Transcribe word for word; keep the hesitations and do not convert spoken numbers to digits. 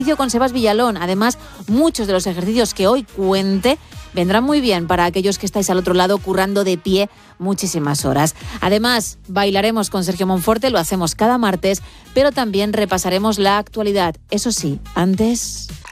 con Sebas Villalón. Además, muchos de los ejercicios que hoy cuente vendrán muy bien para aquellos que estáis al otro lado currando de pie muchísimas horas. Además, bailaremos con Sergio Monforte, lo hacemos cada martes, pero también repasaremos la actualidad. Eso sí, antes...